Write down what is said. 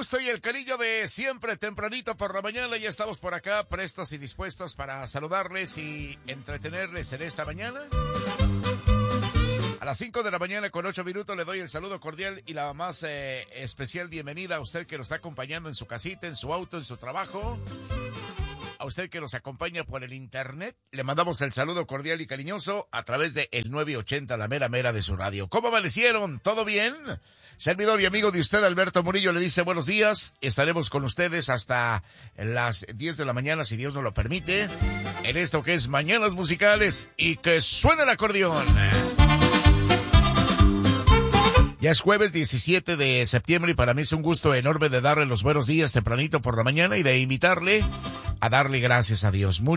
gusto y el cariño de siempre, tempranito por la mañana. Ya estamos por acá, prestos y dispuestos para saludarles y entretenerles en esta mañana. A las 5 de la mañana con 8 minutos le doy el saludo cordial y la más especial bienvenida a usted que nos está acompañando en su casita, en su auto, en su trabajo. A usted que nos acompaña por el internet, le mandamos el saludo cordial y cariñoso a través de el 980, la mera mera de su radio. ¿Cómo amanecieron? ¿Todo bien? Servidor y amigo de usted, Alberto Murillo, le dice buenos días. Estaremos con ustedes hasta las 10 de la mañana, si Dios nos lo permite, en esto que es Mañanas Musicales y que suena el acordeón. Ya es jueves 17 de septiembre y para mí es un gusto enorme de darle los buenos días tempranito por la mañana y de invitarle a darle gracias a Dios.